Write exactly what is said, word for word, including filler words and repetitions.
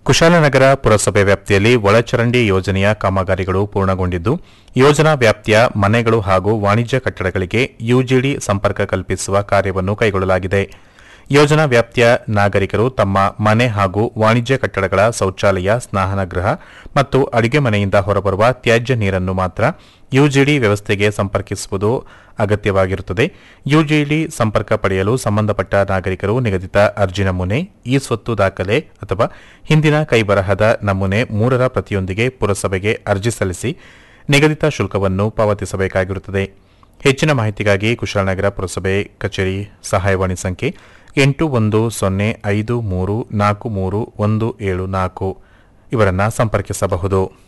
ಕುಶಾಲನಗರ ಪುರಸಭೆ ವ್ಯಾಪ್ತಿಯಲ್ಲಿ ಒಳಚರಂಡಿ ಯೋಜನೆಯ ಕಾಮಗಾರಿಗಳು ಪೂರ್ಣಗೊಂಡಿದ್ದು ಯೋಜನಾ ವ್ಯಾಪ್ತಿಯ ಮನೆಗಳು ಹಾಗೂ ವಾಣಿಜ್ಯ ಕಟ್ಟಡಗಳಿಗೆ ಯುಜಿಡಿ ಸಂಪರ್ಕ ಕಲ್ಪಿಸುವ ಕಾರ್ಯವನ್ನು ಕೈಗೊಳ್ಳಲಾಗಿದೆ. ಯೋಜನಾ ವ್ಯಾಪ್ತಿಯ ನಾಗರಿಕರು ತಮ್ಮ ಮನೆ ಹಾಗೂ ವಾಣಿಜ್ಯ ಕಟ್ಟಡಗಳ ಶೌಚಾಲಯ, ಸ್ನಾನಗೃಹ ಮತ್ತು ಅಡುಗೆ ಮನೆಯಿಂದ ಹೊರಬರುವ ತ್ಯಾಜ್ಯ ನೀರನ್ನು ಮಾತ್ರ ಯುಜಿಡಿ ವ್ಯವಸ್ಥೆಗೆ ಸಂಪರ್ಕಿಸುವುದು ಅಗತ್ಯವಾಗಿರುತ್ತದೆ. ಯುಜಿಡಿ ಸಂಪರ್ಕ ಪಡೆಯಲು ಸಂಬಂಧಪಟ್ಟ ನಾಗರಿಕರು ನಿಗದಿತ ಅರ್ಜಿ ನಮೂನೆ, ಇ ಸ್ವತ್ತು ದಾಖಲೆ ಅಥವಾ ಹಿಂದಿನ ಕೈಬರಹದ ನಮೂನೆ ಮೂರರ ಪ್ರತಿಯೊಂದಿಗೆ ಪುರಸಭೆಗೆ ಅರ್ಜಿ ಸಲ್ಲಿಸಿ ನಿಗದಿತ ಶುಲ್ಕವನ್ನು ಪಾವತಿಸಬೇಕಾಗಿರುತ್ತದೆ. ಹೆಚ್ಚಿನ ಮಾಹಿತಿಗಾಗಿ ಕುಶಾಲನಗರ ಪುರಸಭೆ ಕಚೇರಿ ಸಹಾಯವಾಣಿ ಸಂಖ್ಯೆ ಎಂಟು ಒಂದು ಸೊನ್ನೆ ಐದು ಮೂರು ನಾಲ್ಕು ಮೂರು ಒಂದು ಏಳು ನಾಲ್ಕು ಇವರನ್ನು ಸಂಪರ್ಕಿಸಬಹುದು.